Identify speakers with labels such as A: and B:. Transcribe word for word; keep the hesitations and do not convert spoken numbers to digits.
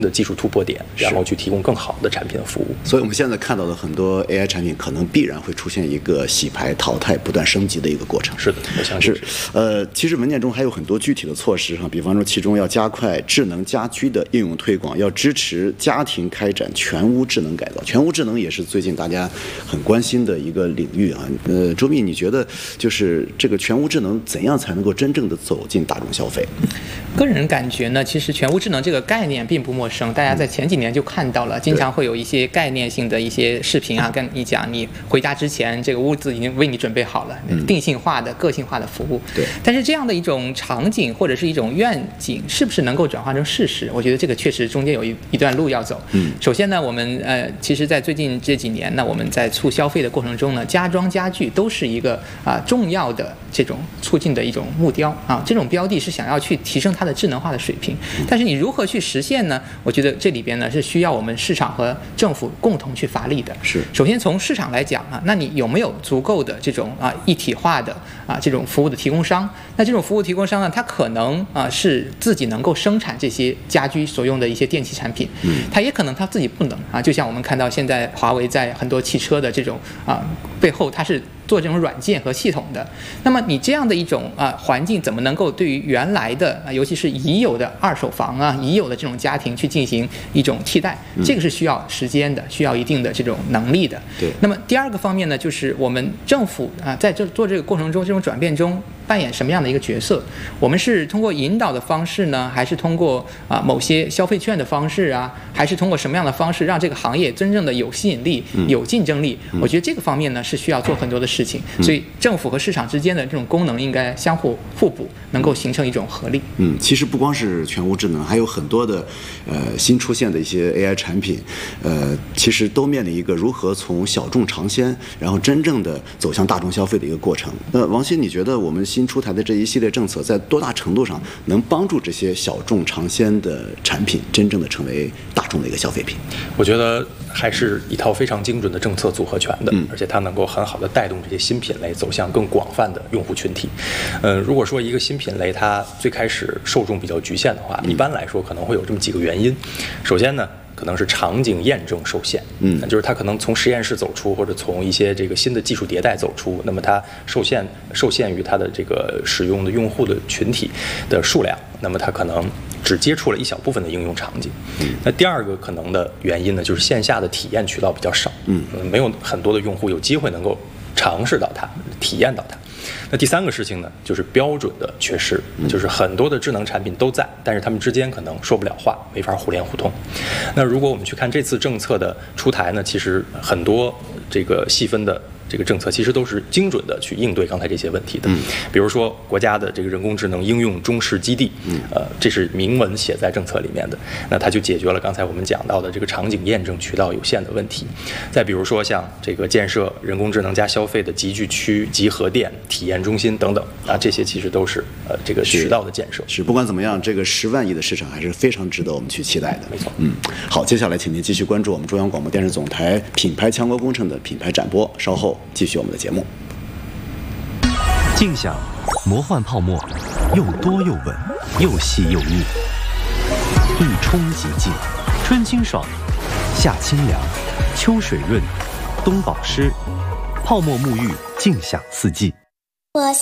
A: 的技术突破点，然后去提供更好的产品和服务。
B: 所以我们现在看到的很多 A I 产品，可能必然会出现一个洗牌、淘汰、不断升级的一个过程。
A: 是的，我相信
B: 是。呃，其实文件中还有很多具体的措施哈，比方说其中要加快智能家居的应用推广，要支持家庭开展全屋智能改造。全屋智能也是最近大家很关心的一个领域啊。呃，周密，你觉得就是这个全屋智能怎样才能够真正的走进大众消费？
C: 个人感觉呢，其实全屋智能这个概念并不陌生，大家在前几年就看到了，经常会有一些概念性的一些视频啊，跟你讲你回家之前这个屋子已经为你准备好了，定性化的、个性化的服务。
B: 对。
C: 但是这样的一种场景或者是一种愿景，是不是能够转化成事实？我觉得这个确实中间有一一段路要走。
B: 嗯。
C: 首先呢，我们呃，其实，在最近这几年呢，我们在促消费的过程中呢，家装家具都是一个啊、呃、重要的这种促进的一种目标啊，这种标的是想要去提升它的智能化的水平。但是你如何去实现呢？我觉得这里边呢是需要我们市场和政府共同去发力的。
B: 是。
C: 首先从市场来讲啊，那你有没有足够的这种啊一体化的啊这种服务的提供商？那这种服务提供商呢，它可能啊是自己能够生产这些家居所用的一些电器产品，
B: 嗯，
C: 它也可能它自己不能啊。就像我们看到现在华为在很多汽车的这种啊背后，它是做这种软件和系统的。那么你这样的一种啊环境，怎么能够对于原来的啊，尤其是已有的二手房啊、已有的这种家庭去进行一种替代？这个是需要时间的，需要一定的这种能力的。
B: 对。
C: 那么第二个方面呢，就是我们政府啊，在这做这个过程中，这种转变中扮演什么样的一个角色？我们是通过引导的方式呢，还是通过啊某些消费券的方式啊，还是通过什么样的方式让这个行业真正的有吸引力、有竞争力？我觉得这个方面呢是需要做很多的事情。所以政府和市场之间的这种功能应该相互互补，能够形成一种合力。
B: 嗯，其实不光是全屋智能，还有很多的呃新出现的一些 A I 产品，呃，其实都面临一个如何从小众尝鲜，然后真正的走向大众消费的一个过程。那王鑫，你觉得我们新出台的这一系列政策，在多大程度上能帮助这些小众尝鲜的产品真正的成为大众的一个消费品？
A: 我觉得还是一套非常精准的政策组合拳的，
B: 嗯，
A: 而且它能够很好的带动这些新品类走向更广泛的用户群体。呃，如果说一个新品类它最开始受众比较局限的话，一般来说可能会有这么几个原因。首先呢，可能是场景验证受限，嗯，就是它可能从实验室走出，或者从一些这个新的技术迭代走出，那么它受限受限于它的这个使用的用户的群体的数量，那么它可能只接触了一小部分的应用场景。嗯，那第二个可能的原因呢，就是线下的体验渠道比较少，嗯，没有很多的用户有机会能够尝试到它，体验到它。那第三个事情呢，就是标准的缺失，就是很多的智能产品都在，但是他们之间可能说不了话，没法互联互通。那如果我们去看这次政策的出台呢，其实很多这个细分的这个政策其实都是精准的去应对刚才这些问题的。比如说国家的这个人工智能应用中试基地，呃，这是明文写在政策里面的，那它就解决了刚才我们讲到的这个场景验证渠道有限的问题。再比如说像这个建设人工智能加消费的集聚区、集合店、体验中心等等啊，这些其实都是呃这个渠道的建设。
B: 是，不管怎么样，这个十万亿的市场还是非常值得我们去期待的。
A: 没错，
B: 嗯，好，接下来请您继续关注我们中央广播电视总台品牌强国工程的品牌展播，稍后继续我们的节目。
D: 静享魔幻泡沫，又多又稳，又细又腻，一冲即净，春清爽，夏清凉，秋水润，冬保湿，泡沫沐浴，静享四季。
E: 我